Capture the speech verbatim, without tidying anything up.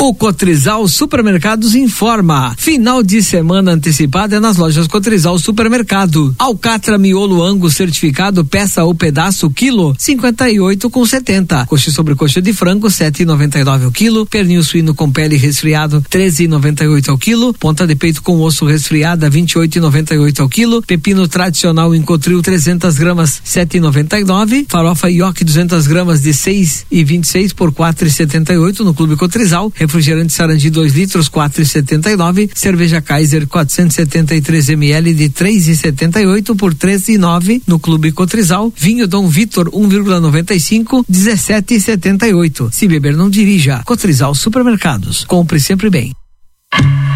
O Cotrizal Supermercados informa. Final de semana antecipada é nas lojas Cotrizal Supermercado. Alcatra miolo Angus certificado peça ou pedaço quilo cinquenta e oito com setenta. Coxa sobre coxa de frango sete e noventa e nove o quilo. Pernil suíno com pele resfriado treze e noventa e oito ao quilo. Ponta de peito com osso resfriada vinte e oito e noventa e oito ao quilo. Pepino tradicional em Cotril trezentas gramas sete e noventa e nove. Farofa Yoki duzentas gramas de seis e vinte e seis por quatro e setenta e oito no Clube Cotrizal. Refrigerante Sarandi dois litros quatro e setenta e nove. Cerveja Kaiser quatrocentos e setenta e três mililitros de três e setenta e oito por treze e nove no Clube Cotrizal. Vinho Dom Vitor um vírgula noventa e cinco dezessete e setenta e oito. Se beber não dirija. Cotrizal Supermercados. Compre sempre bem.